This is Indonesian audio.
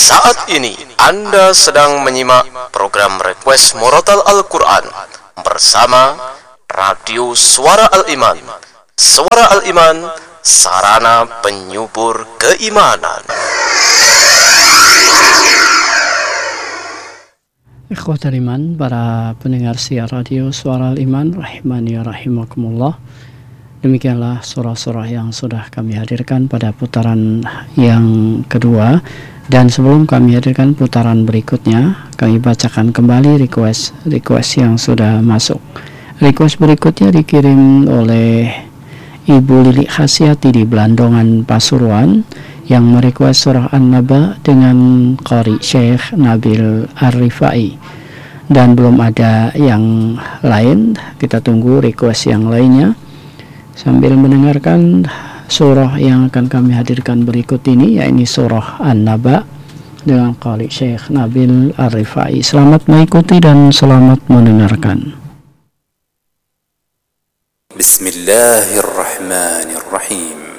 Saat ini Anda sedang menyimak program Request Murotal Al-Quran bersama Radio Suara Al-Iman. Suara Al-Iman, sarana penyubur keimanan. Ikhwatal iman, para pendengar siar radio Suara Al-Iman, rahimani rahimakumullah. Demikianlah surah-surah yang sudah kami hadirkan pada putaran yang kedua. Dan sebelum kami hadirkan putaran berikutnya, kami bacakan kembali request yang sudah masuk. Request berikutnya dikirim oleh Ibu Lili Khasyati di Blandongan, Pasuruan, yang merequest surah An-Naba dengan Qari Syekh Nabil Ar-Rifai. Dan belum ada yang lain, kita tunggu request yang lainnya sambil mendengarkan surah yang akan kami hadirkan berikut ini, yaitu surah An-Naba dengan Qari Syekh Nabil Ar-Rifai. Selamat mengikuti dan selamat mendengarkan. Bismillahirrahmanirrahim.